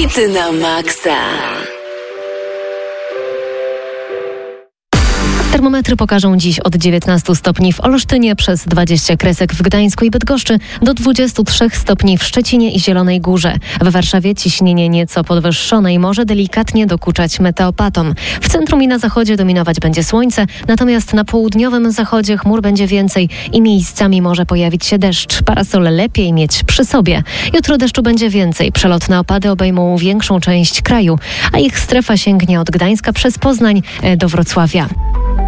Hity na maksa. Termometry pokażą dziś od 19 stopni w Olsztynie, przez 20 kresek w Gdańsku i Bydgoszczy, do 23 stopni w Szczecinie i Zielonej Górze. W Warszawie ciśnienie nieco podwyższone i może delikatnie dokuczać meteopatom. W centrum i na zachodzie dominować będzie słońce, natomiast na południowym zachodzie chmur będzie więcej i miejscami może pojawić się deszcz. Parasol lepiej mieć przy sobie. Jutro deszczu będzie więcej. Przelotne opady obejmą większą część kraju, a ich strefa sięgnie od Gdańska przez Poznań do Wrocławia.